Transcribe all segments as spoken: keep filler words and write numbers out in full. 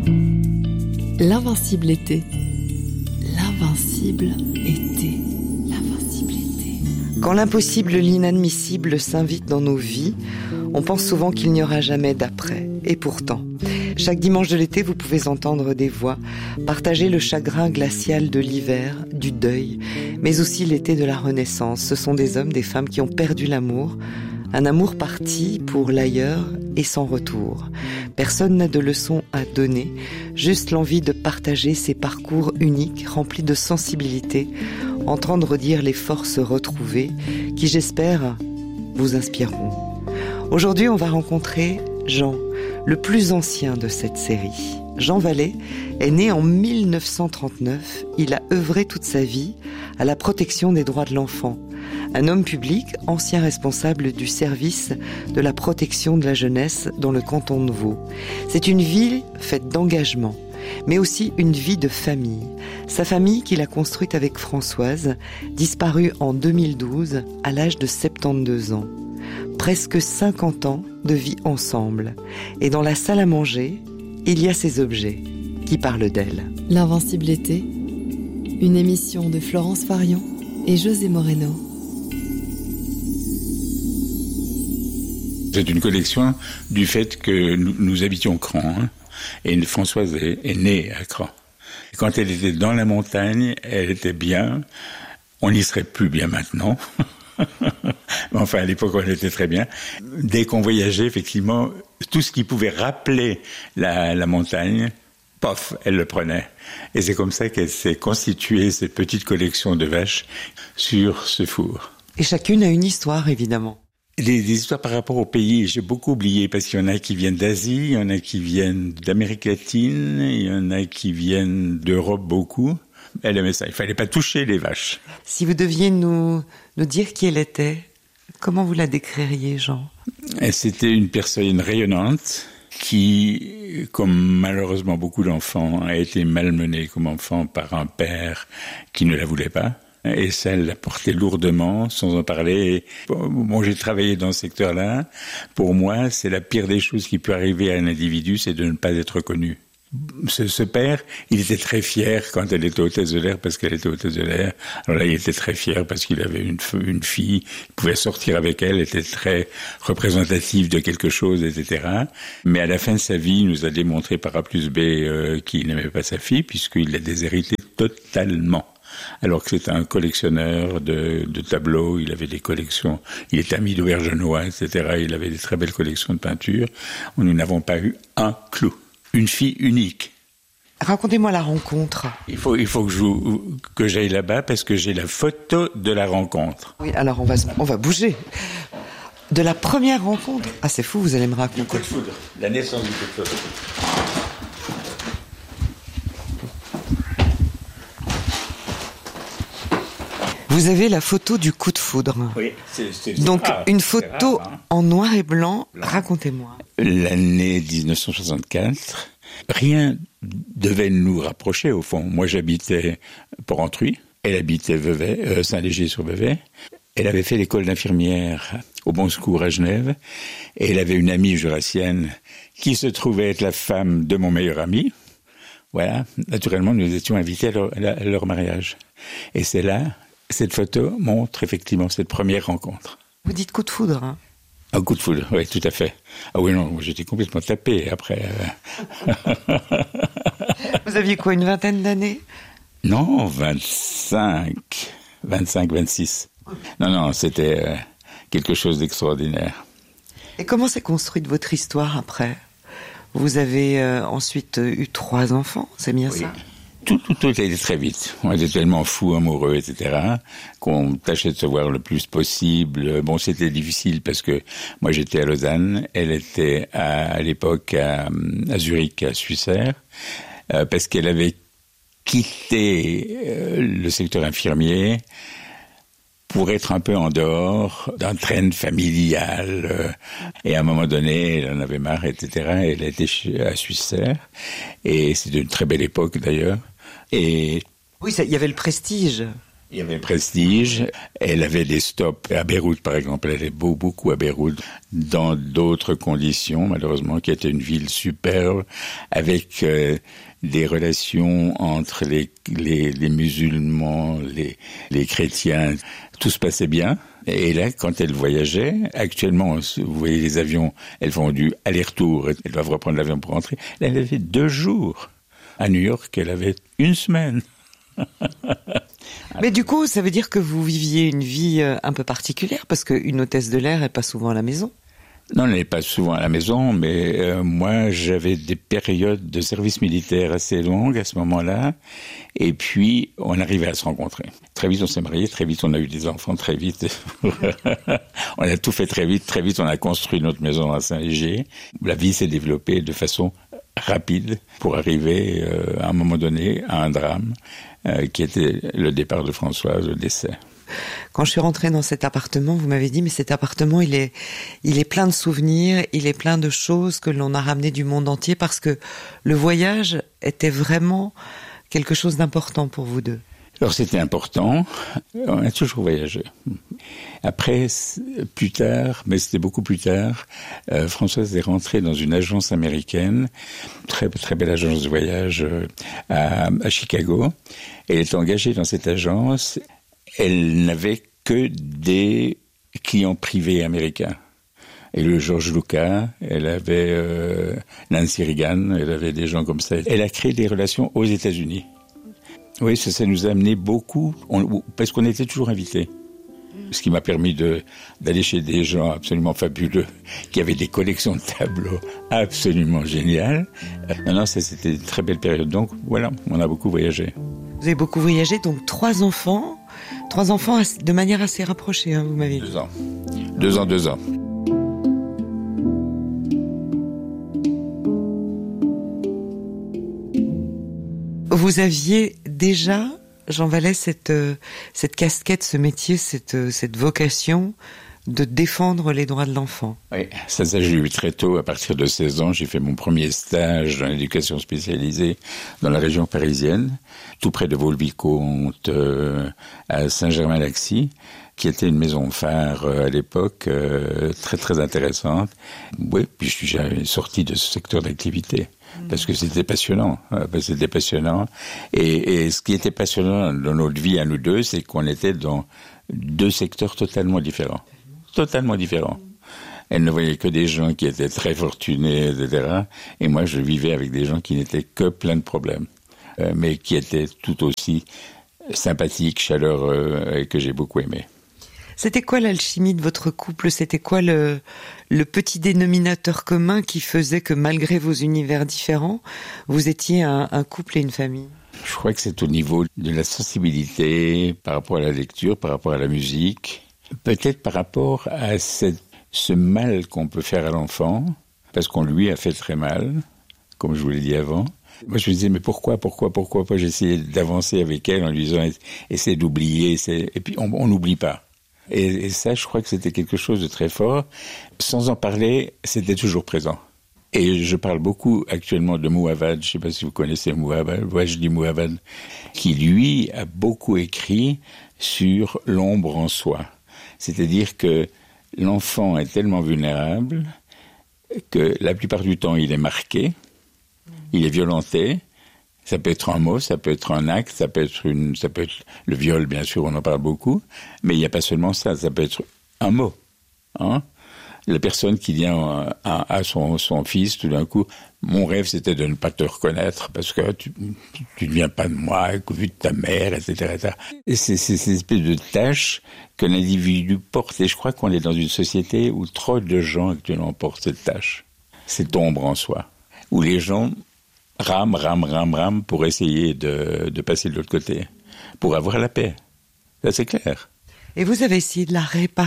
L'invincible été. L'invincible été. L'invincible été. Quand l'impossible, l'inadmissible s'invite dans nos vies, on pense souvent qu'il n'y aura jamais d'après. Et pourtant, chaque dimanche de l'été, vous pouvez entendre des voix, partager le chagrin glacial de l'hiver, du deuil, mais aussi l'été de la Renaissance. Ce sont des hommes, des femmes qui ont perdu l'amour, un amour parti pour l'ailleurs et sans retour. Personne n'a de leçons à donner, juste l'envie de partager ces parcours uniques, remplis de sensibilité, entendre dire les forces retrouvées, qui j'espère vous inspireront. Aujourd'hui, on va rencontrer Jean, le plus ancien de cette série. Jean Vallée est né en mille neuf cent trente-neuf. Il a œuvré toute sa vie à la protection des droits de l'enfant. Un homme public, ancien responsable du service de la protection de la jeunesse dans le canton de Vaud. C'est une vie faite d'engagement, mais aussi une vie de famille. Sa famille qu'il a construite avec Françoise, disparue en deux mille douze à l'âge de soixante-douze ans. Presque cinquante ans de vie ensemble. Et dans la salle à manger, il y a ces objets qui parlent d'elle. L'invincible été, une émission de Florence Farion et José Moreno. C'est une collection du fait que nous, nous habitions Cran, hein, et Françoise est, est née à Cran. Quand elle était dans la montagne, elle était bien. On n'y serait plus bien maintenant. Enfin, à l'époque, on était très bien. Dès qu'on voyageait, effectivement, tout ce qui pouvait rappeler la, la montagne, pof, elle le prenait. Et c'est comme ça qu'elle s'est constituée cette petite collection de vaches sur ce four. Et chacune a une histoire, évidemment. Des, des histoires par rapport au pays, j'ai beaucoup oublié, parce qu'il y en a qui viennent d'Asie, il y en a qui viennent d'Amérique latine, il y en a qui viennent d'Europe beaucoup. Elle aimait ça, il fallait pas toucher les vaches. Si vous deviez nous, nous dire qui elle était, comment vous la décririez, Jean ? C'était une personne rayonnante qui, comme malheureusement beaucoup d'enfants, a été malmenée comme enfant par un père qui ne la voulait pas. Et ça l'a porté lourdement, sans en parler. Bon, j'ai travaillé dans ce secteur-là. Pour moi, c'est la pire des choses qui peut arriver à un individu, c'est de ne pas être connu. Ce, ce père, il était très fier quand elle était hôtesse de l'air, parce qu'elle était hôtesse de l'air. Alors là, il était très fier parce qu'il avait une, une fille, il pouvait sortir avec elle, était très représentative de quelque chose, et cetera. Mais à la fin de sa vie, il nous a démontré par A plus B euh, qu'il n'aimait pas sa fille, puisqu'il l'a déshéritée totalement. Alors que c'était un collectionneur de, de tableaux, il avait des collections, il était ami d'Auvergenois, et cetera. Il avait des très belles collections de peintures. Nous n'avons pas eu un clou. Une fille unique. Racontez-moi la rencontre. Il faut, il faut que, je, que j'aille là-bas parce que j'ai la photo de la rencontre. Oui, alors on va, on va bouger. De la première rencontre. Ah, c'est fou, vous allez me raconter. Le coup de foudre, la naissance du coup de foudre. Vous avez la photo du coup de foudre. Oui, c'est, c'est Donc rare, une photo rare, hein. En noir et blanc. blanc. Racontez-moi. L'année dix-neuf cent soixante-quatre, rien devait nous rapprocher au fond. Moi, j'habitais Porrentruy, elle habitait Vevey, euh, Saint-Léger-sur-Vevey. Elle avait fait l'école d'infirmière au Bon Secours à Genève, et elle avait une amie jurassienne qui se trouvait être la femme de mon meilleur ami. Voilà, naturellement, nous étions invités à leur, à leur mariage. Et c'est là. Cette photo montre effectivement cette première rencontre. Vous dites coup de foudre, hein ? Un coup de foudre, oui, tout à fait. Ah oui, non, j'étais complètement tapé après. Euh... Vous aviez quoi, une vingtaine d'années ? Non, vingt-cinq, vingt-cinq, vingt-six. Non, non, c'était euh, quelque chose d'extraordinaire. Et comment s'est construite votre histoire après ? Vous avez euh, ensuite eu trois enfants, c'est bien oui. ça ? Tout, tout, tout a été très vite. On était tellement fous, amoureux, et cetera, qu'on tâchait de se voir le plus possible. Bon, c'était difficile parce que moi, j'étais à Lausanne. Elle était à, à l'époque à, à Zurich, à Suissair, euh, parce qu'elle avait quitté euh, le secteur infirmier pour être un peu en dehors d'un train familial. Euh, et à un moment donné, elle en avait marre, et cetera. Elle était à Suissair. Et c'était une très belle époque, d'ailleurs. Et oui, il y avait le prestige. Il y avait Prestige, elle avait des stops à Beyrouth par exemple, elle allait beaucoup à Beyrouth, dans d'autres conditions malheureusement, qui était une ville superbe, avec euh, des relations entre les, les, les musulmans, les, les chrétiens, tout se passait bien. Et là, quand elle voyageait, actuellement, vous voyez les avions, elles font du aller-retour, elles doivent reprendre l'avion pour rentrer, elle avait deux jours. À New York, elle avait une semaine. Mais du coup, ça veut dire que vous viviez une vie un peu particulière, parce qu'une hôtesse de l'air n'est pas souvent à la maison. Non, elle n'est pas souvent à la maison, mais euh, moi, j'avais des périodes de service militaire assez longues à ce moment-là, et puis on arrivait à se rencontrer. Très vite, on s'est mariés, très vite, on a eu des enfants, très vite. On a tout fait très vite, très vite, on a construit notre maison à Saint-Léger. La vie s'est développée de façon rapide pour arriver, euh, à un moment donné, à un drame, euh, qui était le départ de Françoise, le décès. Quand je suis rentrée dans cet appartement, vous m'avez dit, mais cet appartement, il est, il est plein de souvenirs, il est plein de choses que l'on a ramenées du monde entier, parce que le voyage était vraiment quelque chose d'important pour vous deux. Alors c'était important, on a toujours voyagé. Après, plus tard, mais c'était beaucoup plus tard, euh, Françoise est rentrée dans une agence américaine, très très belle agence de voyage euh, à, à Chicago. Elle est engagée dans cette agence. Elle n'avait que des clients privés américains. Et le George Lucas, elle avait euh, Nancy Reagan, elle avait des gens comme ça. Elle a créé des relations aux États-Unis. Oui, ça, ça nous a amené beaucoup, on, parce qu'on était toujours invités. Ce qui m'a permis de, d'aller chez des gens absolument fabuleux, qui avaient des collections de tableaux absolument géniales. Non, non, ça, c'était une très belle période. Donc, voilà, on a beaucoup voyagé. Vous avez beaucoup voyagé, donc trois enfants, trois enfants de manière assez rapprochée, hein, vous m'avez dit. Deux ans. Deux ans, deux ans. Vous aviez déjà, Jean Vallet, cette, euh, cette casquette, ce métier, cette, euh, cette vocation de défendre les droits de l'enfant. Oui, ça, ça j'ai eu très tôt. À partir de seize ans, j'ai fait mon premier stage dans l'éducation spécialisée dans la région parisienne, tout près de Vaux-le-Vicomte, euh, à Saint-Germain-Laxy, qui était une maison phare euh, à l'époque, euh, très très intéressante. Oui, puis je suis jamais sorti de ce secteur d'activité. Parce que c'était passionnant, parce que c'était passionnant. Et, et ce qui était passionnant dans notre vie à nous deux, c'est qu'on était dans deux secteurs totalement différents. Totalement différents. Elle ne voyait que des gens qui étaient très fortunés, et cetera. Et moi, je vivais avec des gens qui n'étaient que plein de problèmes, euh, mais qui étaient tout aussi sympathiques, chaleureux, et que j'ai beaucoup aimé. C'était quoi l'alchimie de votre couple ? C'était quoi le, le petit dénominateur commun qui faisait que malgré vos univers différents, vous étiez un, un couple et une famille ? Je crois que c'est au niveau de la sensibilité par rapport à la lecture, par rapport à la musique, peut-être par rapport à cette, ce mal qu'on peut faire à l'enfant, parce qu'on lui a fait très mal, comme je vous l'ai dit avant. Moi, je me disais, mais pourquoi, pourquoi, pourquoi pas ? J'essayais d'avancer avec elle en lui disant, essaie d'oublier, essaie... et puis on n'oublie pas. Et, et ça, je crois que c'était quelque chose de très fort. Sans en parler, c'était toujours présent. Et je parle beaucoup actuellement de Mouavad, je ne sais pas si vous connaissez Mouavad, Wajdi Mouavad, qui lui a beaucoup écrit sur l'ombre en soi. C'est-à-dire que l'enfant est tellement vulnérable que la plupart du temps, il est marqué, il est violenté. Ça peut être un mot, ça peut être un acte, ça peut être une, ça peut être le viol, bien sûr, on en parle beaucoup, mais il n'y a pas seulement ça, ça peut être un mot, hein. La personne qui dit à, à son, son fils, tout d'un coup, mon rêve c'était de ne pas te reconnaître parce que tu, tu ne viens pas de moi, vu de ta mère, et cetera, et cetera. Et c'est, c'est cette espèce de tâche que l'individu porte, et je crois qu'on est dans une société où trop de gens actuellement portent cette tâche, cette ombre en soi, où les gens rame, rame, rame, rame pour essayer de, de passer de l'autre côté, pour avoir la paix. Ça, c'est clair. Et vous avez essayé de la réparer ?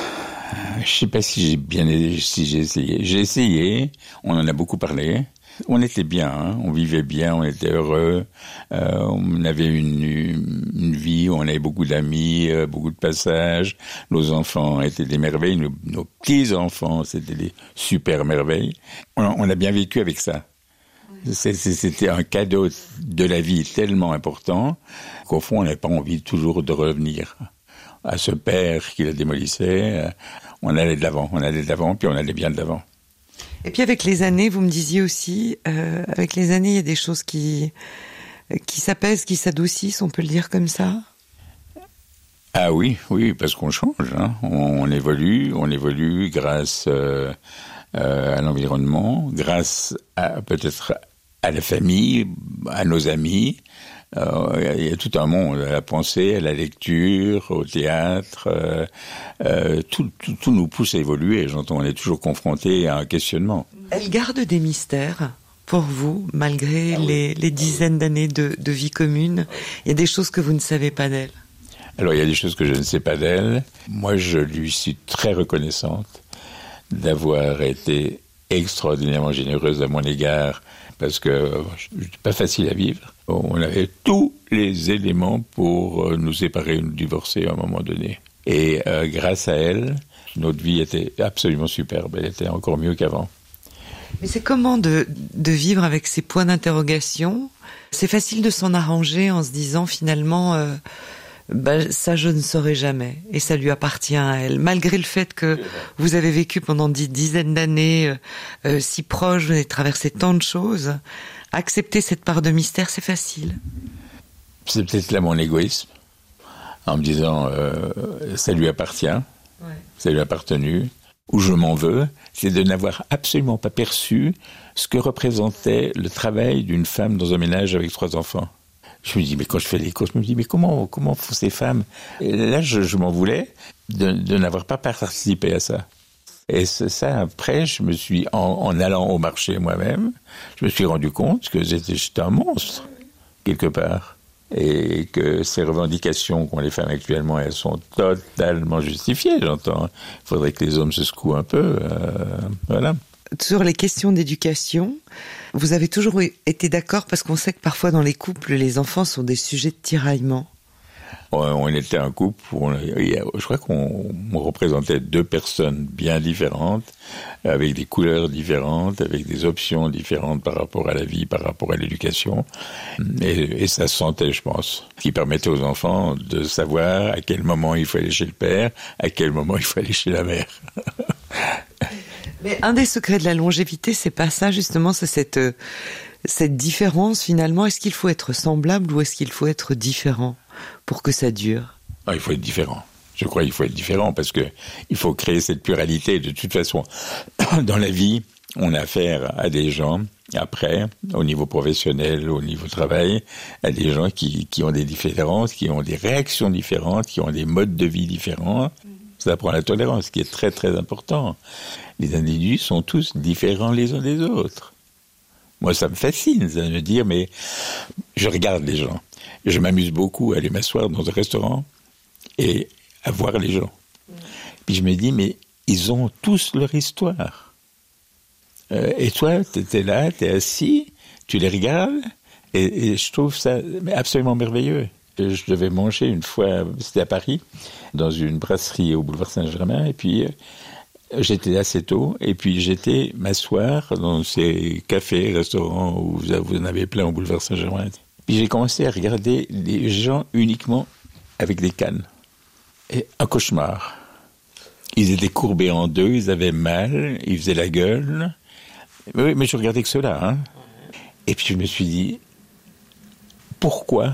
Je ne sais pas si j'ai bien si j'ai essayé. J'ai essayé, on en a beaucoup parlé. On était bien, hein, on vivait bien, on était heureux. Euh, on avait une, une vie, on avait beaucoup d'amis, euh, beaucoup de passages. Nos enfants étaient des merveilles, nos, nos petits-enfants, c'était des super merveilles. On, on a bien vécu avec ça. C'est, c'est, c'était un cadeau de la vie tellement important qu'au fond, on n'avait pas envie toujours de revenir à ce père qui la démolissait. On allait de l'avant, on allait de l'avant, puis on allait bien de l'avant. Et puis avec les années, vous me disiez aussi, euh, avec les années, il y a des choses qui, qui s'apaisent, qui s'adoucissent, on peut le dire comme ça ? Ah oui, oui, parce qu'on change, hein. on, on évolue, on évolue grâce euh, euh, à l'environnement, grâce à peut-être à la famille, à nos amis. Euh, il y a tout un monde, à la pensée, à la lecture, au théâtre. Euh, euh, tout, tout, tout nous pousse à évoluer. J'entends, on est toujours confronté à un questionnement. Elle garde des mystères pour vous, malgré ah oui. les, les dizaines d'années de, de vie commune. Il y a des choses que vous ne savez pas d'elle. Alors, il y a des choses que je ne sais pas d'elle. Moi, je lui suis très reconnaissante d'avoir été extraordinairement généreuse à mon égard, parce que c'était pas facile à vivre. On avait tous les éléments pour nous séparer ou nous divorcer à un moment donné. Et euh, grâce à elle, notre vie était absolument superbe. Elle était encore mieux qu'avant. Mais c'est comment de, de vivre avec ces points d'interrogation ? C'est facile de s'en arranger en se disant finalement... Euh, Ben, ça, je ne saurai jamais. Et ça lui appartient à elle. Malgré le fait que vous avez vécu pendant dix dizaines d'années euh, euh, si proche, vous avez traversé tant de choses, accepter cette part de mystère, c'est facile. C'est peut-être là mon égoïsme, en me disant, euh, ça lui appartient, ouais. Ça lui a appartenu. Où je m'en veux, c'est de n'avoir absolument pas perçu ce que représentait le travail d'une femme dans un ménage avec trois enfants. Je me dis, mais quand je fais les courses, je me dis, mais comment, comment font ces femmes ? Et là, je, je m'en voulais de, de n'avoir pas participé à ça. Et c'est ça, après, je me suis, en, en allant au marché moi-même, je me suis rendu compte que j'étais, j'étais un monstre, quelque part. Et que ces revendications qu'ont les femmes actuellement, elles sont totalement justifiées, j'entends. Il faudrait que les hommes se secouent un peu, euh, voilà. Sur les questions d'éducation, vous avez toujours été d'accord, parce qu'on sait que parfois dans les couples, les enfants sont des sujets de tiraillement. On était un couple où on, je crois qu'on on représentait deux personnes bien différentes, avec des couleurs différentes, avec des options différentes par rapport à la vie, par rapport à l'éducation. Et, et ça se sentait, je pense, qui permettait aux enfants de savoir à quel moment il faut aller chez le père, à quel moment il faut aller chez la mère. Mais un des secrets de la longévité, c'est pas ça, justement, c'est cette, cette différence, finalement. Est-ce qu'il faut être semblable ou est-ce qu'il faut être différent pour que ça dure ? Ah, il faut être différent. Je crois qu'il faut être différent parce que il faut créer cette pluralité. De toute façon, dans la vie, on a affaire à des gens, après, au niveau professionnel, au niveau travail, à des gens qui, qui ont des différences, qui ont des réactions différentes, qui ont des modes de vie différents. Ça prend la tolérance, ce qui est très très important. Les individus sont tous différents les uns des autres. Moi, ça me fascine, ça me dire, mais je regarde les gens. Je m'amuse beaucoup à aller m'asseoir dans un restaurant et à voir les gens. Puis je me dis, mais ils ont tous leur histoire. Euh, et toi, t'es là, t'es assis, tu les regardes, et, et je trouve ça absolument merveilleux. Je devais manger une fois, c'était à Paris, dans une brasserie au boulevard Saint-Germain, et puis j'étais assez tôt, et puis j'étais m'asseoir dans ces cafés, restaurants où vous en avez plein au boulevard Saint-Germain. Puis j'ai commencé à regarder les gens uniquement avec des cannes. Et un cauchemar. Ils étaient courbés en deux, ils avaient mal, ils faisaient la gueule. Oui, mais je regardais que ceux-là. Hein. Et puis je me suis dit, pourquoi ?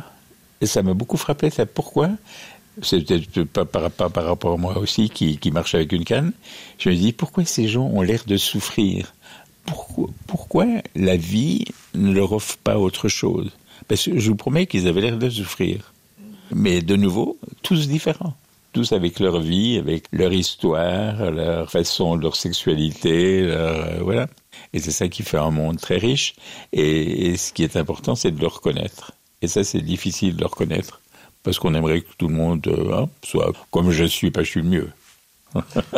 Et ça m'a beaucoup frappé, ça. Pourquoi ? C'est peut-être pas par, pas par rapport à moi aussi qui, qui marche avec une canne. Je me dis, pourquoi ces gens ont l'air de souffrir ? Pourquoi, pourquoi la vie ne leur offre pas autre chose ? Parce que je vous promets qu'ils avaient l'air de souffrir. Mais de nouveau, tous différents. Tous avec leur vie, avec leur histoire, leur façon, leur sexualité, leur, euh, voilà. Et c'est ça qui fait un monde très riche. Et, et ce qui est important, c'est de le reconnaître. Et ça, c'est difficile de le reconnaître. Parce qu'on aimerait que tout le monde euh, hein, soit comme je suis, pas je suis le mieux.